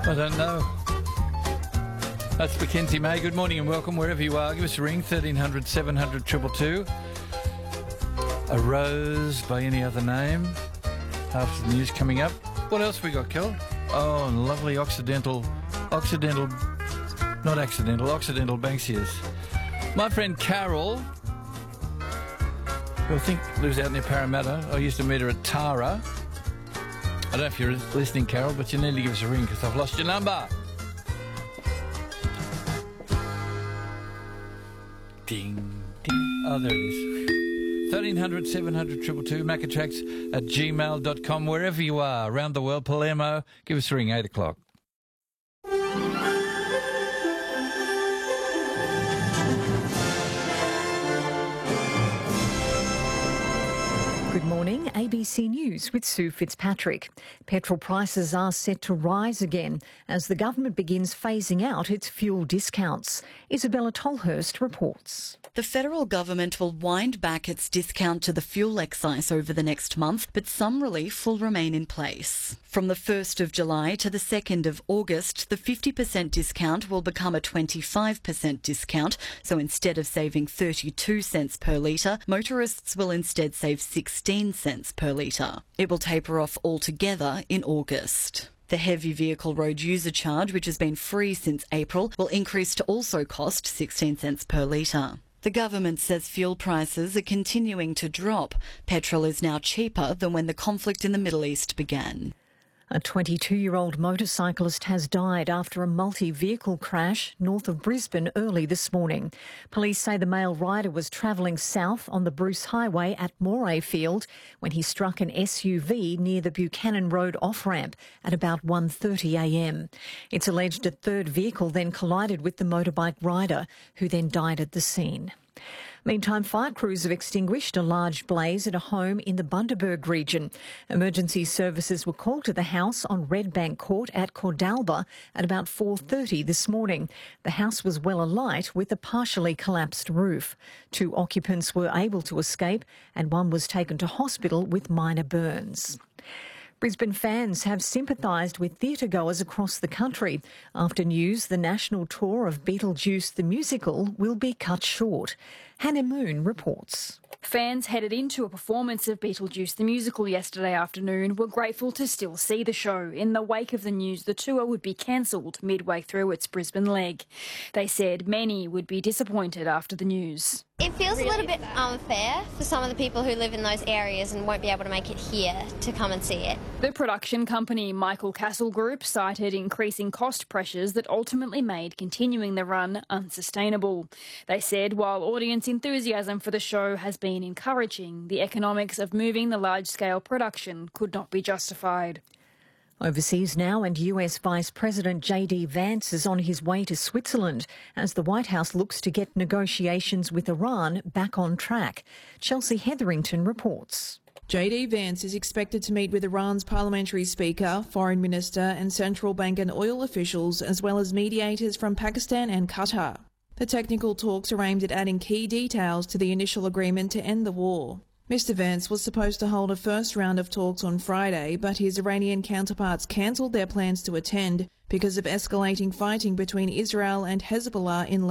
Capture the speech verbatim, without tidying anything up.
I don't know. That's Mackenzie May. Good morning and welcome wherever you are. Give us a ring, thirteen hundred, seven hundred, two two two. A Rose by any other name. After the news coming up. What else we got, Kel? Oh, and lovely Occidental, Occidental, not accidental, Occidental Banksias. My friend Carol, who I think lives out near Parramatta. I used to meet her at Tara. I don't know if you're listening, Carol, but you need to give us a ring because I've lost your number. Ding, ding. Oh, there it is. thirteen hundred, seven hundred, two two two, macatracks at gmail dot com. Wherever you are, around the world, Palermo, give us a ring, eight o'clock. Good morning, A B C News with Sue Fitzpatrick. Petrol prices are set to rise again as the government begins phasing out its fuel discounts. Isabella Tolhurst reports. The federal government will wind back its discount to the fuel excise over the next month, but some relief will remain in place. From the first of July to the second of August, the fifty percent discount will become a twenty-five percent discount, so instead of saving thirty-two cents per litre, motorists will instead save sixteen cents per litre. It will taper off altogether in August. The heavy vehicle road user charge, which has been free since April, will increase to also cost sixteen cents per litre. The government says fuel prices are continuing to drop. Petrol is now cheaper than when the conflict in the Middle East began. A twenty-two-year-old motorcyclist has died after a multi-vehicle crash north of Brisbane early this morning. Police say the male rider was travelling south on the Bruce Highway at Morayfield when he struck an S U V near the Buchanan Road off-ramp at about one thirty a m. It's alleged a third vehicle then collided with the motorbike rider, who then died at the scene. Meantime, fire crews have extinguished a large blaze at a home in the Bundaberg region. Emergency services were called to the house on Redbank Court at Cordalba at about four thirty this morning. The house was well alight with a partially collapsed roof. Two occupants were able to escape and one was taken to hospital with minor burns. Brisbane fans have sympathised with theatre-goers across the country after news the national tour of Beetlejuice the Musical will be cut short. Hannah Moon reports. Fans headed into a performance of Beetlejuice the Musical yesterday afternoon were grateful to still see the show in the wake of the news the tour would be cancelled midway through its Brisbane leg. They said many would be disappointed after the news. It feels a little bit unfair for some of the people who live in those areas and won't be able to make it here to come and see it. The production company Michael Castle Group cited increasing cost pressures that ultimately made continuing the run unsustainable. They said while audience enthusiasm for the show has been encouraging, the economics of moving the large-scale production could not be justified. Overseas now, and U S Vice President J D Vance is on his way to Switzerland as the White House looks to get negotiations with Iran back on track. Chelsea Hetherington reports. J D Vance is expected to meet with Iran's parliamentary speaker, foreign minister and central bank and oil officials, as well as mediators from Pakistan and Qatar. The technical talks are aimed at adding key details to the initial agreement to end the war. Mister Vance was supposed to hold a first round of talks on Friday, but his Iranian counterparts cancelled their plans to attend because of escalating fighting between Israel and Hezbollah in